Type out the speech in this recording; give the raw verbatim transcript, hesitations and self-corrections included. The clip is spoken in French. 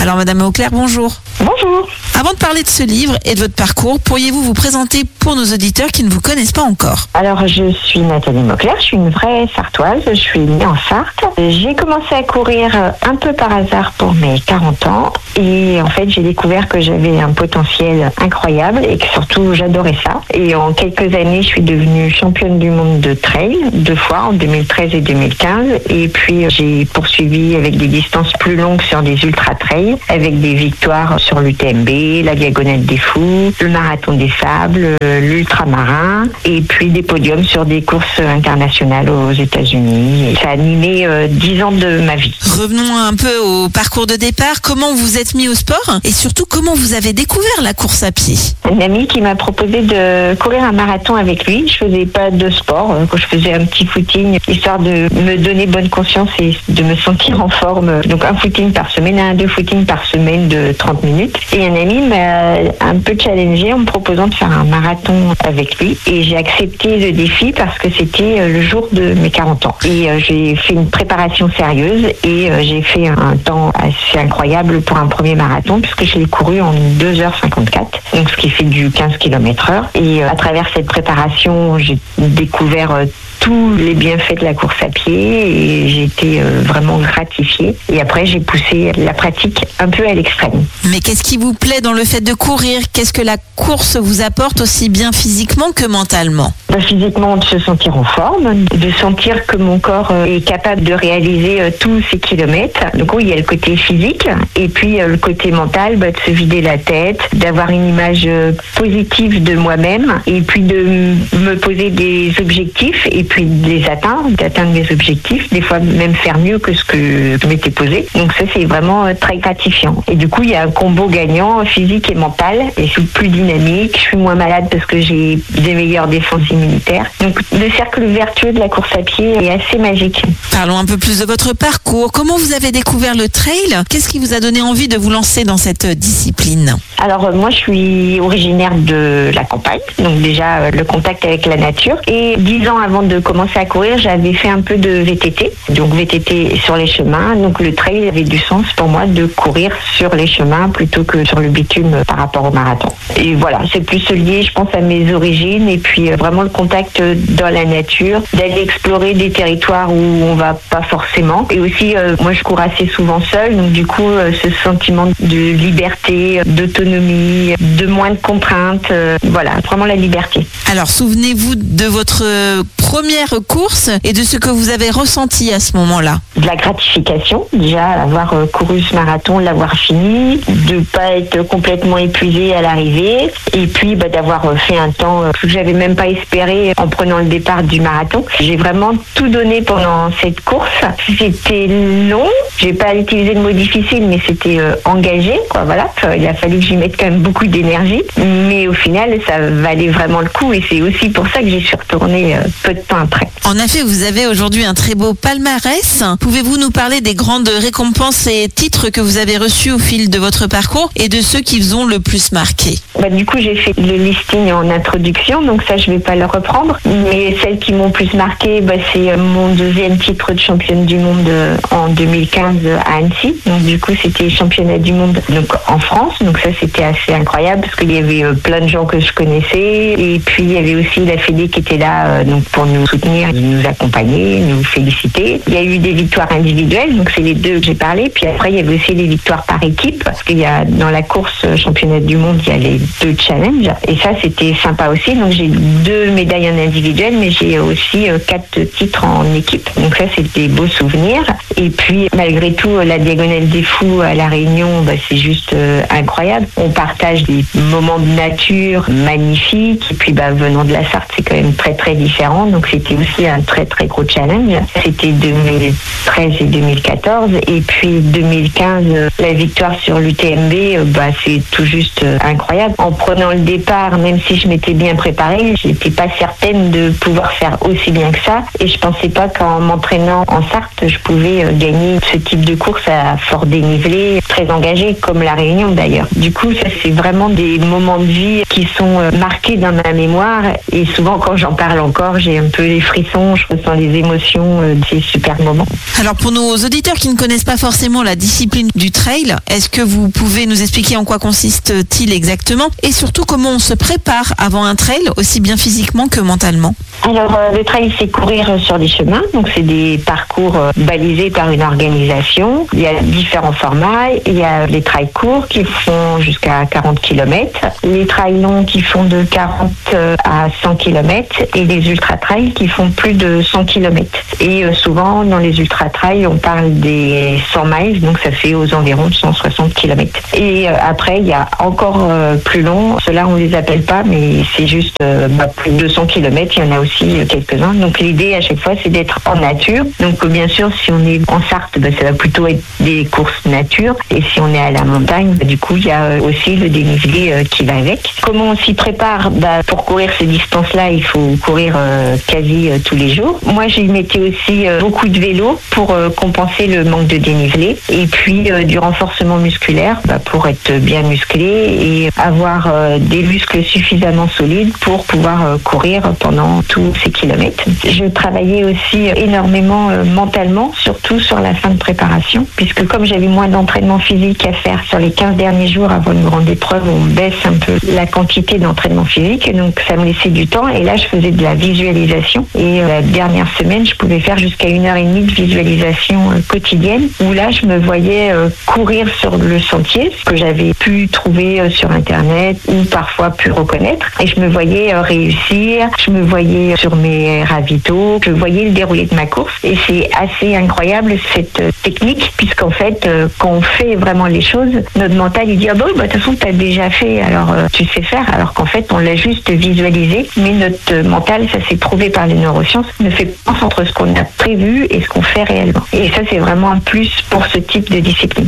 Alors Madame Auclair, bonjour. Bonjour. Avant de parler de ce livre et de votre parcours, pourriez-vous vous présenter pour nos auditeurs qui ne vous connaissent pas encore? Alors je suis Nathalie Auclair, je suis une vraie Sartoise, je suis née en Sarthe. J'ai commencé à courir un peu par hasard pour mes quarante ans et en fait j'ai découvert que j'avais un potentiel incroyable et que surtout j'adorais ça. Et en quelques années je suis devenue championne du monde de trail, deux fois en deux mille treize et deux mille quinze, et puis j'ai poursuivi avec des distances plus longues sur des ultra-trails, avec des victoires sur l'U T M B, la Diagonale des Fous, le Marathon des Sables, l'Ultramarin, et puis des podiums sur des courses internationales aux États-Unis. Et ça a animé euh, dix ans de ma vie. Revenons un peu au parcours de départ. Comment vous êtes mis au sport et surtout comment vous avez découvert la course à pied? Un ami qui m'a proposé de courir un marathon avec lui. Je faisais pas de sport, je faisais un petit footing histoire de me donner bonne conscience et de me sentir en forme. Donc un footing par semaine, un deux footings par semaine de trente minutes. Et un ami m'a un peu challengé en me proposant de faire un marathon avec lui. Et j'ai accepté le défi parce que c'était le jour de mes quarante ans. Et j'ai fait une préparation sérieuse et j'ai fait un temps assez incroyable pour un premier marathon puisque je l'ai couru en deux heures cinquante-quatre, donc ce qui fait du quinze kilomètres heure. Et à travers cette préparation, j'ai découvert tous les bienfaits de la course à pied et j'ai été vraiment gratifiée. Et après, j'ai poussé la pratique un peu à l'extrême. Mais qu'est-ce qui vous plaît dans le fait de courir? Qu'est-ce que la course vous apporte aussi bien physiquement que mentalement? Bah, physiquement, de se sentir en forme, de sentir que mon corps est capable de réaliser tous ces kilomètres. Donc oui, il y a le côté physique et puis le côté mental, bah, de se vider la tête, d'avoir une image positive de moi-même et puis de me poser des objectifs et puis de les atteindre, d'atteindre mes objectifs, des fois même faire mieux que ce que je m'étais posé. Donc ça, c'est vraiment très gratifiant. Et du coup, il y a un combo gagnant physique et mental et je suis plus dynamique, je suis moins malade parce que j'ai des meilleures défenses immunitaires. Donc le cercle vertueux de la course à pied est assez magique. Parlons un peu plus de votre parcours. Comment vous avez découvert le trail? Qu'est-ce qui vous a donné envie de vous lancer dans cette discipline? Alors moi, je suis originaire de la campagne, donc déjà le contact avec la nature. Et dix ans avant de commencer à courir, j'avais fait un peu de V T T, donc V T T sur les chemins. Donc le trail avait du sens pour moi de courir sur les chemins plutôt que sur le bitume par rapport au marathon. Et voilà, c'est plus lié, je pense, à mes origines et puis vraiment le contact dans la nature, d'aller explorer des territoires où on va pas forcément. Et aussi, euh, moi, je cours assez souvent seule, donc du coup, euh, ce sentiment de liberté, d'autonomie, de moins de contraintes, euh, voilà, vraiment la liberté. Alors, souvenez-vous de votre première course et de ce que vous avez ressenti à ce moment-là. De la gratification, déjà, avoir euh, couru ce marathon, l'avoir fini, de pas être complètement épuisé à l'arrivée, et puis bah, d'avoir euh, fait un temps euh, que j'avais même pas espéré en prenant le départ du marathon. J'ai vraiment tout donné pendant cette course. C'était long, j'ai pas utilisé le mot difficile, mais c'était euh, engagé, quoi, voilà. Il a fallu que j'y mette quand même beaucoup d'énergie, mais au final, ça valait vraiment le coup, et c'est aussi pour ça que j'y suis retournée euh, peu de temps après. En effet, vous avez aujourd'hui un très beau palmarès. Pouvez-vous nous parler des grandes récompenses et titres que vous avez reçus au fil de votre parcours et de ceux qui vous ont le plus marqué? Bah, du coup, j'ai fait le listing en introduction, donc ça, je vais pas le reprendre. Mais celles qui m'ont plus marqué, bah, c'est mon deuxième titre de championne du monde en deux mille quinze à Annecy. Donc du coup, c'était championnat du monde donc en France. Donc ça, c'était assez incroyable parce qu'il y avait plein de gens que je connaissais. Et puis, il y avait aussi la Fédé qui était là donc pour nous soutenir, nous accompagner, nous féliciter. Il y a eu des victoires individuelles, donc c'est les deux que j'ai parlé. Puis après, il y avait aussi les victoires par équipe parce qu'il y a dans la course championnat du monde, il y a les deux challenges. Et ça, c'était sympa aussi. Donc j'ai deux médailles en individuel, mais j'ai aussi euh, quatre titres en équipe. Donc ça, c'est des beaux souvenirs. Et puis, malgré tout, la Diagonale des Fous à La Réunion, bah, c'est juste euh, incroyable. On partage des moments de nature magnifiques. Et puis, bah, venant de la Sarthe, c'est quand même très, très différent. Donc c'était aussi un très, très gros challenge. C'était deux mille treize et deux mille quatorze. Et puis, deux mille quinze, la victoire sur l'U T M B, bah, c'est tout juste euh, incroyable. En prenant le départ, même si je m'étais bien préparée, je n'étais pas certaine de pouvoir faire aussi bien que ça. Et je pensais pas qu'en m'entraînant en Sarthe, je pouvais gagner ce type de course à fort dénivelé, très engagé, comme La Réunion d'ailleurs. Du coup, ça, c'est vraiment des moments de vie qui sont marqués dans ma mémoire. Et souvent, quand j'en parle encore, j'ai un peu les frissons, je ressens les émotions, euh, c'est super moment. Alors pour nos auditeurs qui ne connaissent pas forcément la discipline du trail, est-ce que vous pouvez nous expliquer en quoi consiste-t-il exactement et surtout comment on se prépare avant un trail, aussi bien physiquement que mentalement? Alors euh, le trail, c'est courir sur des chemins, donc c'est des parcours euh, balisés par une organisation. Il y a différents formats, il y a les trails courts qui font jusqu'à quarante kilomètres, les trails longs qui font de quarante à cent kilomètres et les ultra-trails qui font plus de cent kilomètres. Et euh, souvent dans les ultra-trails, on parle des cent miles, donc ça fait aux environs de cent soixante kilomètres. Et euh, après, il y a encore euh, plus long, ceux-là on les appelle pas, mais c'est juste euh, bah, plus de deux cents kilomètres, il y en a aussi quelques-uns. Donc l'idée à chaque fois, c'est d'être en nature. Donc bien sûr, si on est en Sarthe, bah, ça va plutôt être des courses nature. Et si on est à la montagne, bah, du coup, il y a aussi le dénivelé euh, qui va avec. Comment on s'y prépare? Bah, pour courir ces distances-là, il faut courir euh, quasi euh, tous les jours. Moi, j'y mettais aussi euh, beaucoup de vélo pour euh, compenser le manque de dénivelé. Et puis euh, du renforcement musculaire bah, pour être bien musclé et avoir euh, des muscles suffisamment solides pour pouvoir euh, courir pendant tous ces kilomètres. Je travaillais aussi énormément euh, mentalement, surtout sur la fin de préparation, puisque comme j'avais moins d'entraînement physique à faire sur les quinze derniers jours avant une grande épreuve, on baisse un peu la quantité d'entraînement physique, et donc ça me laissait du temps, et là je faisais de la visualisation, et euh, la dernière semaine je pouvais faire jusqu'à une heure et demie de visualisation euh, quotidienne, où là je me voyais euh, courir sur le sentier, ce que j'avais pu trouver euh, sur internet, ou parfois pu reconnaître, et je me voyais euh, réussir, je me voyais sur mes ravitaux, je voyais le déroulé de ma course, et c'est assez incroyable cette euh, technique, puisqu'en fait euh, quand on fait vraiment les choses, notre mental il dit ah bon bah de toute façon t'as déjà fait, alors euh, tu sais faire, alors qu'en fait on l'a juste visualisé, mais notre euh, mental, ça s'est prouvé par les neurosciences, ne fait pas entre ce qu'on a prévu et ce qu'on fait réellement. Et ça c'est vraiment un plus pour ce type de discipline.